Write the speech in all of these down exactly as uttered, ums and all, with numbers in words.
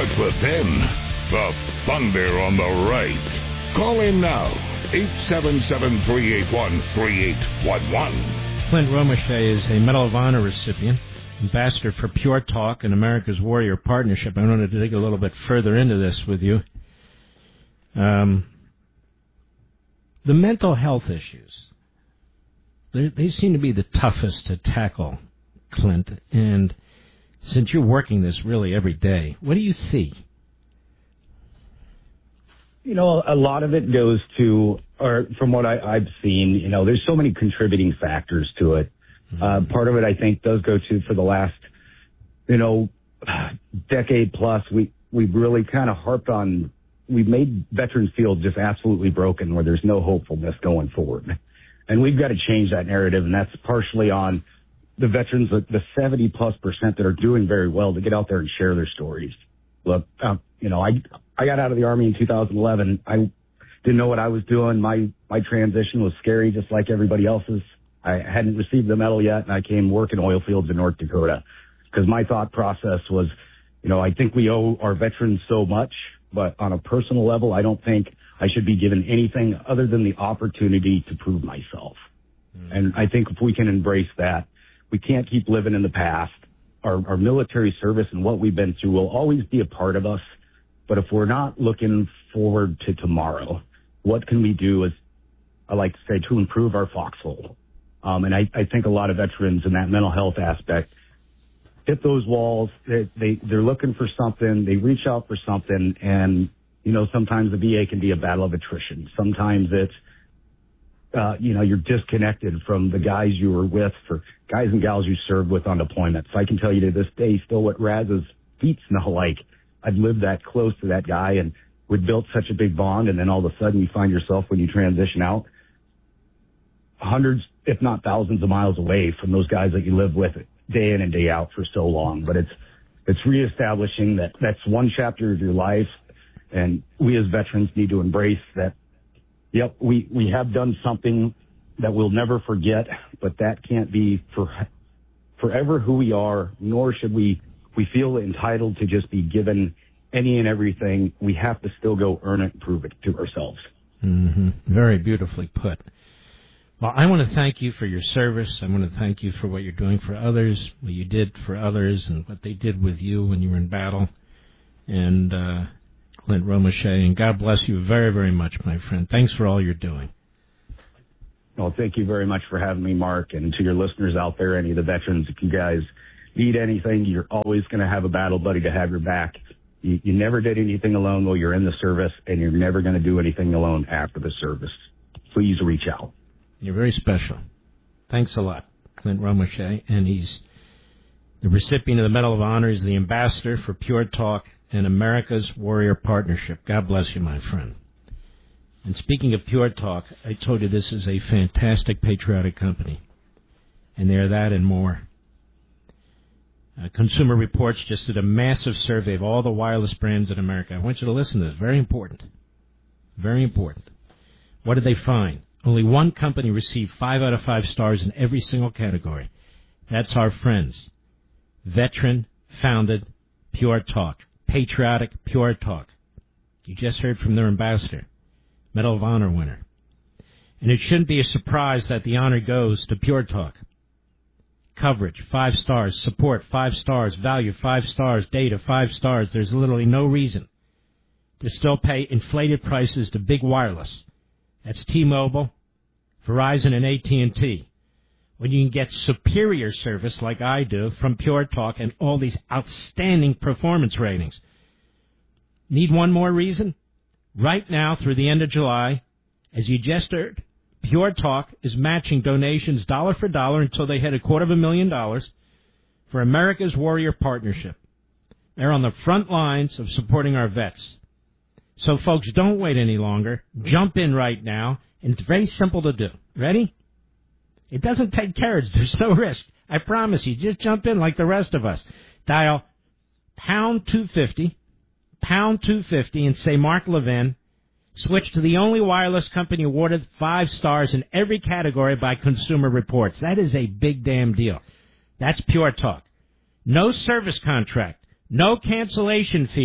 starts with him, the Thunder on the right. Call in now, eight seven seven, three eight one, three eight one one. Clint Romesha is a Medal of Honor recipient, ambassador for Pure Talk and America's Warrior Partnership. I wanted to dig a little bit further into this with you. Um, the mental health issues, they, they seem to be the toughest to tackle, Clint. And since you're working this really every day, what do you see? You know, a lot of it goes to, or from what I, I've seen, you know, there's so many contributing factors to it. Mm-hmm. Uh, part of it, I think, does go to for the last, you know, decade plus, we, we've really kind of harped on, we've made veterans feel just absolutely broken where there's no hopefulness going forward. And we've got to change that narrative, and that's partially on the veterans, the seventy plus percent that are doing very well, to get out there and share their stories. Look, uh, you know, I I got out of the Army in two thousand eleven. I didn't know what I was doing. My my transition was scary, just like everybody else's. I hadn't received the medal yet, and I came work in oil fields in North Dakota because my thought process was, you know, I think we owe our veterans so much, but on a personal level, I don't think I should be given anything other than the opportunity to prove myself. Mm. And I think if we can embrace that, we can't keep living in the past. Our, our military service and what we've been through will always be a part of us. But if we're not looking forward to tomorrow, what can we do, as I like to say, to improve our foxhole? Um, and I, I think a lot of veterans in that mental health aspect hit those walls. They, they, they're looking for something. They reach out for something. And, you know, sometimes the V A can be a battle of attrition. Sometimes it's, uh, you know, you're disconnected from the guys you were with, for guys and gals you served with on deployment. So I can tell you to this day still what Raz's feet smell like. I'd lived that close to that guy, and we'd built such a big bond, and then all of a sudden you find yourself, when you transition out, hundreds, if not thousands of miles away from those guys that you live with day in and day out for so long. But it's it's reestablishing that that's one chapter of your life, and we as veterans need to embrace that, yep, we, we have done something that we'll never forget, but that can't be for forever who we are, nor should we we feel entitled to just be given any and everything. We have to still go earn it and prove it to ourselves. Mm-hmm. Very beautifully put. Well, I want to thank you for your service. I want to thank you for what you're doing for others, what you did for others, and what they did with you when you were in battle. And uh, Clint Romesha, and God bless you very, very much, my friend. Thanks for all you're doing. Well, thank you very much for having me, Mark, and to your listeners out there, any of the veterans, if you guys need anything, you're always going to have a battle buddy to have your back. You, you never did anything alone while you're in the service, and you're never going to do anything alone after the service. Please reach out. You're very special. Thanks a lot, Clint Romesha. And he's the recipient of the Medal of Honor. He's the ambassador for Pure Talk and America's Warrior Partnership. God bless you, my friend. And speaking of Pure Talk, I told you this is a fantastic patriotic company. And they're that and more. Uh, Consumer Reports just did a massive survey of all the wireless brands in America. I want you to listen to this. Very important. Very important. What did they find? Only one company received five out of five stars in every single category. That's our friends. Veteran-founded Pure Talk. Patriotic Pure Talk. You just heard from their ambassador, Medal of Honor winner. And it shouldn't be a surprise that the honor goes to Pure Talk. Coverage, five stars. Support, five stars. Value, five stars. Data, five stars. There's literally no reason to still pay inflated prices to big wireless. That's T-Mobile, Verizon, and A T and T. When you can get superior service like I do from Pure Talk and all these outstanding performance ratings. Need one more reason? Right now, through the end of July, as you just heard, Pure Talk is matching donations dollar for dollar until they hit a quarter of a million dollars for America's Warrior Partnership. They're on the front lines of supporting our vets. So, folks, don't wait any longer. Jump in right now, and it's very simple to do. Ready? It doesn't take courage. There's no risk. I promise you. Just jump in like the rest of us. Dial pound two fifty, pound two fifty, and say Mark Levin. Switch to the only wireless company awarded five stars in every category by Consumer Reports. That is a big damn deal. That's Pure Talk. No service contract. No cancellation fees.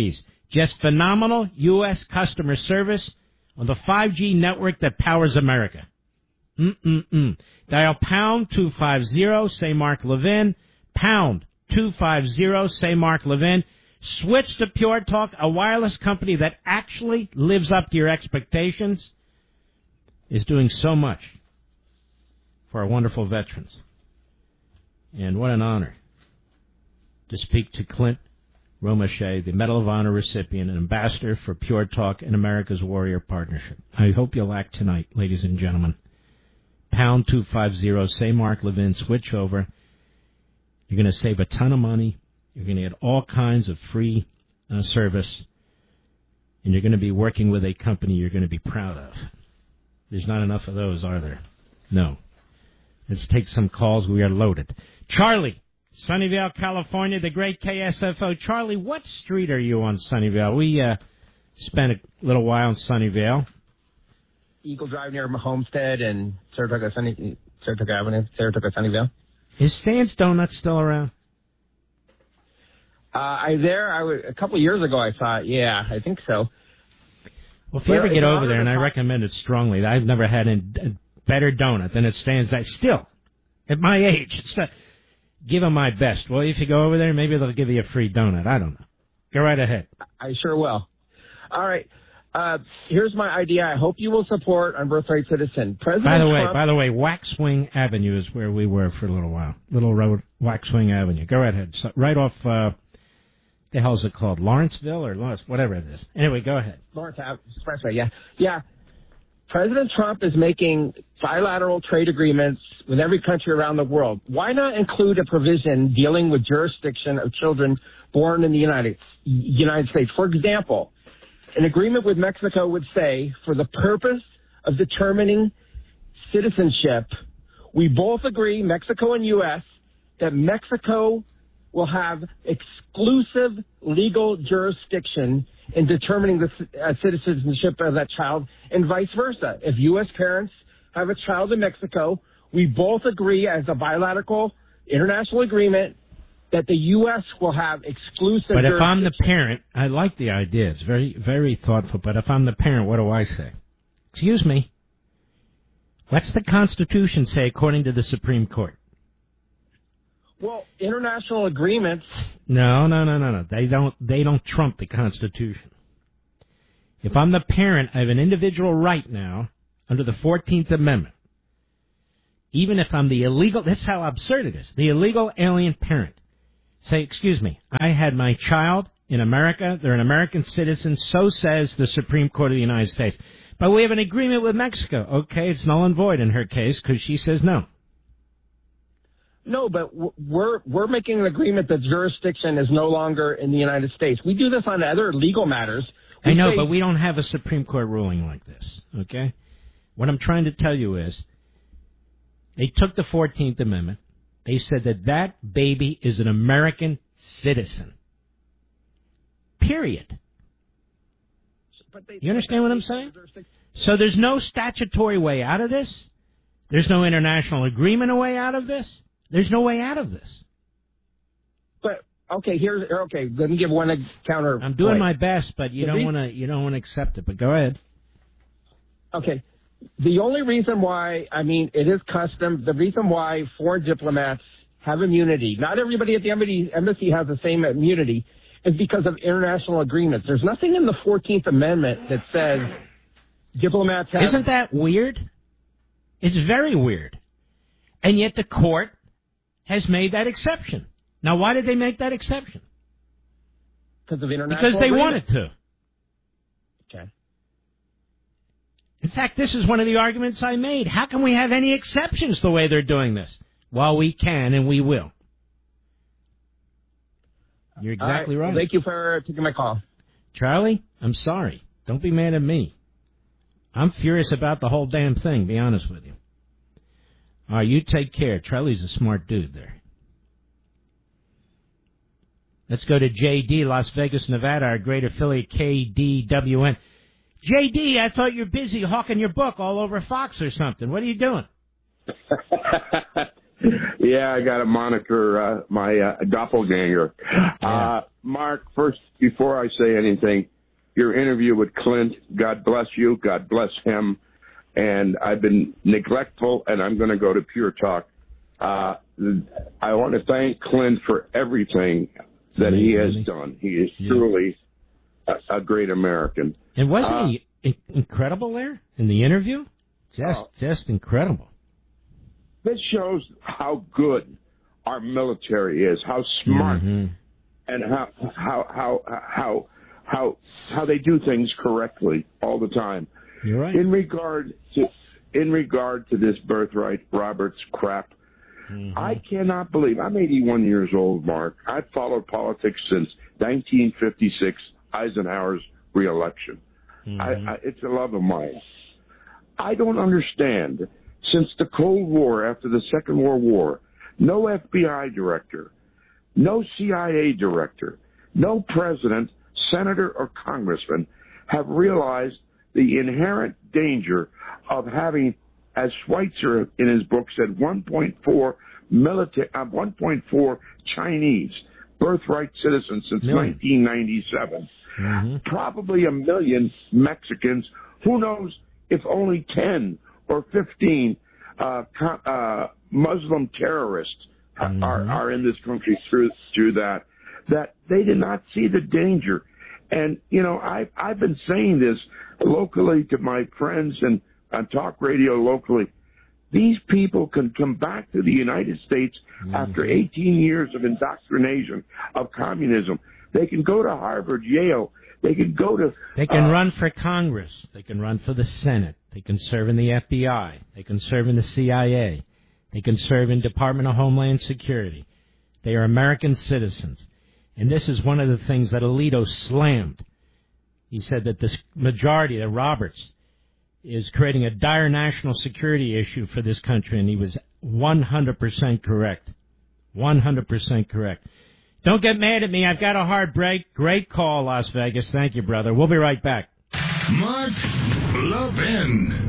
Just phenomenal U S customer service on the five G network that powers America. Mm-mm-mm. Dial pound two fifty, say Mark Levin, pound two fifty, say Mark Levin. Switch to Pure Talk, a wireless company that actually lives up to your expectations, is doing so much for our wonderful veterans. And what an honor to speak to Clint Romesha, the Medal of Honor recipient and ambassador for Pure Talk and America's Warrior Partnership. I hope you'll act tonight, ladies and gentlemen. Pound two fifty, say Mark Levin, switch over. You're going to save a ton of money. You're going to get all kinds of free uh, service. And you're going to be working with a company you're going to be proud of. There's not enough of those, are there? No. Let's take some calls. We are loaded. Charlie, Sunnyvale, California, the great K S F O. Charlie, what street are you on Sunnyvale? We uh, spent a little while in Sunnyvale. Eagle Drive near Homestead and Saratoga, Sunny, Saratoga Avenue, Saratoga, Sunnyvale. Is Stan's Donuts still around? Uh, I there. I was, a couple of years ago I saw it. Yeah, I think so. Well, if you well, ever get over there, the and I recommend it strongly, I've never had a better donut than it stands. I still, at my age, it's not, give them my best. Well, if you go over there, maybe they'll give you a free donut. I don't know. Go right ahead. I sure will. All right. Uh, here's my idea. I hope you will support on Birthright Citizen. President By the way, Trump, by the way, Waxwing Avenue is where we were for a little while. Little Road, Waxwing Avenue. Go right ahead. So, right off. Uh, the hell is it called? Lawrenceville or Lawrence? Whatever it is. Anyway, go ahead. Lawrence Expressway. Yeah, yeah. President Trump is making bilateral trade agreements with every country around the world. Why not include a provision dealing with jurisdiction of children born in the United United States? For example, an agreement with Mexico would say, for the purpose of determining citizenship, we both agree, Mexico and U S, that Mexico will have exclusive legal jurisdiction in determining the uh, citizenship of that child, and vice versa. If U S parents have a child in Mexico, we both agree as a bilateral international agreement that the U S will have exclusive But if jurisdiction. I'm the parent, I like the idea. It's very, very thoughtful. But if I'm the parent, what do I say? Excuse me. What's the Constitution say according to the Supreme Court? Well, international agreements. No, no, no, no, no. They don't. They don't trump the Constitution. If I'm the parent, I have an individual right now under the fourteenth Amendment. Even if I'm the illegal, that's how absurd it is. The illegal alien parent. Say, excuse me, I had my child in America. They're an American citizen. So says the Supreme Court of the United States. But we have an agreement with Mexico. Okay, it's null and void in her case because she says no. No, but we're we're making an agreement that jurisdiction is no longer in the United States. We do this on other legal matters. We I know, say, but we don't have a Supreme Court ruling like this, okay? What I'm trying to tell you is they took the fourteenth Amendment. They said that that baby is an American citizen. Period. But they, You understand what I'm saying? So there's no statutory way out of this. There's no international agreement a way out of this. There's no way out of this. But okay, here's okay. Let me give one counter. I'm doing point. my best, but you The don't re- want to. You don't want to accept it. But go ahead. Okay, the only reason why I mean it is custom. The reason why foreign diplomats have immunity. Not everybody at the embassy, embassy has the same immunity. Is because of international agreements. There's nothing in the fourteenth Amendment that says diplomats have. Isn't that weird? It's very weird. And yet the court has made that exception. Now, why did they make that exception? Because of international Because they agreements. wanted to. Okay. In fact, this is one of the arguments I made. How can we have any exceptions the way they're doing this? Well, we can and we will. You're exactly All right. right. Thank you for taking my call. Charlie, I'm sorry. Don't be mad at me. I'm furious about the whole damn thing, be honest with you. All right, you take care. Charlie's a smart dude there. Let's go to J D, Las Vegas, Nevada, our great affiliate, K D W N. J D, I thought you were busy hawking your book all over Fox or something. What are you doing? Yeah, I got to monitor uh, my uh, doppelganger. Yeah. Uh, Mark, first before I say anything, your interview with Clint, God bless you, God bless him. And I've been neglectful, and I'm going to go to Pure Talk. Uh, I want to thank Clint for everything that he has done. He is yeah. truly a, a great American. And wasn't uh, he incredible there in the interview? Just, uh, just incredible. This shows how good our military is, how smart, mm-hmm. and how how how how how how they do things correctly all the time. You're right. In regard to in regard to this birthright Roberts crap, mm-hmm. I cannot believe I'm eighty-one years old, Mark. I've followed politics since nineteen fifty-six, Eisenhower's reelection. Mm-hmm. I, I, it's a love of mine. I don't understand. Since the Cold War, after the Second World War, no F B I director, no C I A director, no president, senator, or congressman have realized the inherent danger of having, as Schweitzer in his book said, one point four military, uh, one point four Chinese birthright citizens since million. nineteen ninety-seven. Mm-hmm. Probably a million Mexicans. Who knows if only ten or fifteen uh, uh, Muslim terrorists mm-hmm. are, are in this country through through that. That they did not see the danger. And, you know, I've, I've been saying this locally to my friends and on talk radio locally. These people can come back to the United States mm-hmm. after eighteen years of indoctrination of communism. They can go to Harvard, Yale. They can go to... They can uh, run for Congress. They can run for the Senate. They can serve in the F B I. They can serve in the C I A. They can serve in Department of Homeland Security. They are American citizens. And this is one of the things that Alito slammed. He said that this majority, that Roberts, is creating a dire national security issue for this country, and he was one hundred percent correct. one hundred percent correct. Don't get mad at me. I've got a hard break. Great call, Las Vegas. Thank you, brother. We'll be right back. Mark Levin.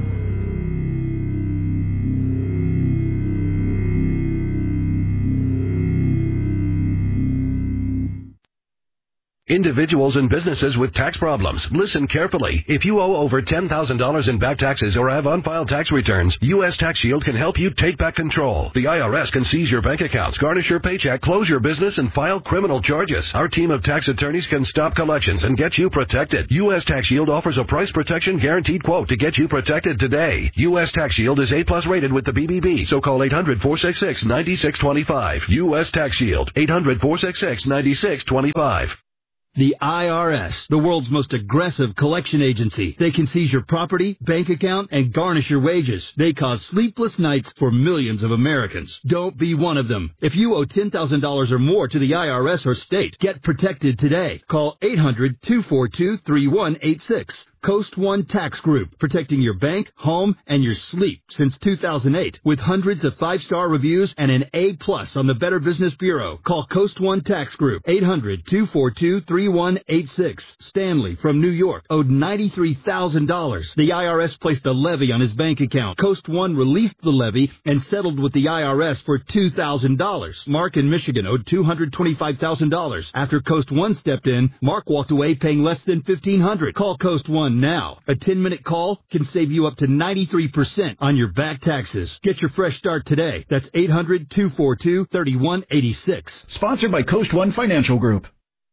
Individuals and businesses with tax problems, listen carefully. If you owe over ten thousand dollars in back taxes or have unfiled tax returns, U S Tax Shield can help you take back control. The I R S can seize your bank accounts, garnish your paycheck, close your business, and file criminal charges. Our team of tax attorneys can stop collections and get you protected. U S Tax Shield offers a price protection guaranteed quote to get you protected today. U S Tax Shield is A plus rated with the B B B, so call eight hundred, four six six, nine six two five. U S Tax Shield, eight hundred, four six six, nine six two five. The I R S, the world's most aggressive collection agency. They can seize your property, bank account, and garnish your wages. They cause sleepless nights for millions of Americans. Don't be one of them. If you owe ten thousand dollars or more to the I R S or state, get protected today. Call eight hundred, two four two, three one eight six. Coast One Tax Group, protecting your bank, home, and your sleep since two thousand eight. With hundreds of five-star reviews and an A plus on the Better Business Bureau. Call Coast One Tax Group, eight hundred, two four two, three one eight six. Stanley from New York owed ninety-three thousand dollars. The I R S placed a levy on his bank account. Coast One released the levy and settled with the I R S for two thousand dollars. Mark in Michigan owed two hundred twenty-five thousand dollars. After Coast One stepped in, Mark walked away paying less than fifteen hundred dollars. Call Coast One now. A ten-minute call can save you up to ninety-three percent on your back taxes. Get your fresh start today. That's eight hundred, two four two, three one eight six. Sponsored by Coast One Financial Group.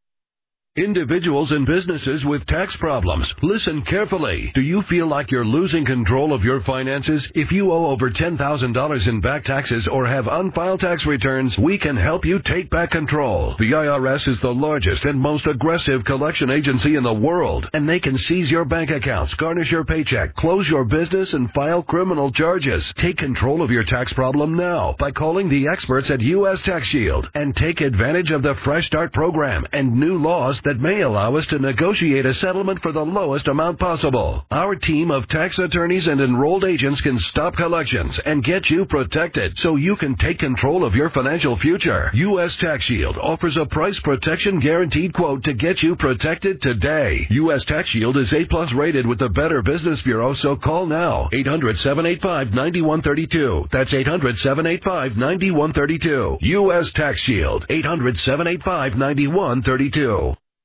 Individuals and businesses with tax problems, listen carefully. Do you feel like you're losing control of your finances? If you owe over ten thousand dollars in back taxes or have unfiled tax returns, we can help you take back control. The I R S is the largest and most aggressive collection agency in the world, and they can seize your bank accounts, garnish your paycheck, close your business, and file criminal charges. Take control of your tax problem now by calling the experts at U S Tax Shield and take advantage of the Fresh Start program and new laws that may allow us to negotiate a settlement for the lowest amount possible. Our team of tax attorneys and enrolled agents can stop collections and get you protected so you can take control of your financial future. U S Tax Shield offers a price protection guaranteed quote to get you protected today. U S Tax Shield is A plus rated with the Better Business Bureau, so call now. eight hundred, seven eight five, nine one three two. That's eight hundred, seven eight five, nine one three two. U S Tax Shield, eight hundred, seven eight five, nine one three two.